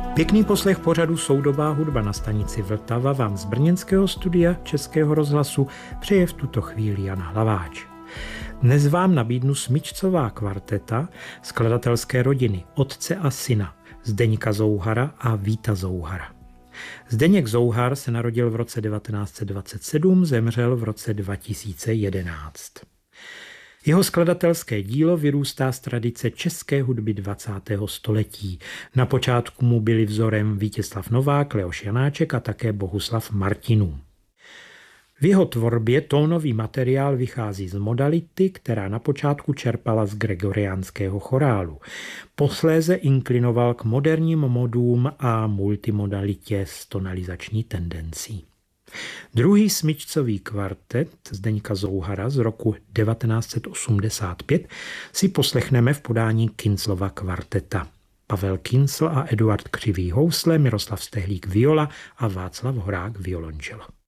Pěkný poslech pořadu Soudobá hudba na stanici Vltava vám z brněnského studia Českého rozhlasu přeje v tuto chvíli Jan Hlaváč. Dnes vám nabídnu smyčcová kvarteta skladatelské rodiny otce a syna Zdeňka Zouhara a Víta Zouhara. Zdeněk Zouhar se narodil v roce 1927, zemřel v roce 2011. Jeho skladatelské dílo vyrůstá z tradice české hudby 20. století. Na počátku mu byli vzorem Vítězslav Novák, Leoš Janáček a také Bohuslav Martinů. V jeho tvorbě tónový materiál vychází z modality, která na počátku čerpala z gregoriánského chorálu. Posléze inklinoval k moderním modům a multimodalitě s tonalizační tendencí. Druhý smyčcový kvartet Zdeňka Zouhara z roku 1985 si poslechneme v podání Kinclova kvarteta. Pavel Kincl a Eduard Křivý housle, Miroslav Stehlík viola a Václav Horák violončelo.